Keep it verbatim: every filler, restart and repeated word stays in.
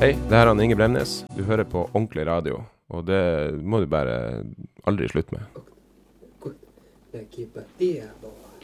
Hei, det her er Inge Bremnes. Du hører på Ordentlig Radio, og det må du bare aldri slutte med. Nei, keep it there, boy.